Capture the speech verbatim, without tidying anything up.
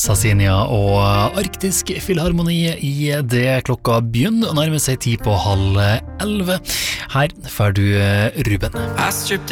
Sassinia og Arktisk Filharmoni i det klokka begynner å nærme seg ti på halv elve. Her får du Ruben. I stripped